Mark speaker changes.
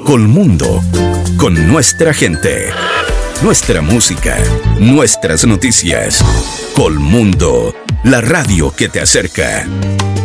Speaker 1: Colmundo, con nuestra gente, nuestra música, nuestras noticias. Colmundo, la radio que te acerca.